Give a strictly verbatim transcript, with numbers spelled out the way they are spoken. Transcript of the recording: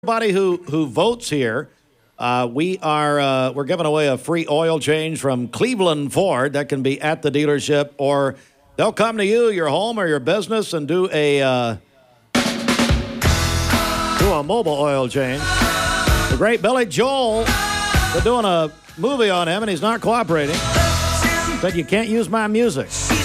Everybody who who votes here, uh, we are uh, we're giving away a free oil change from Cleveland Ford. That can be at the dealership, or they'll come to you, your home or your business, and do a uh, do a mobile oil change. The great Billy Joel, they're doing a movie on him, and he's not cooperating. Said you can't use my music.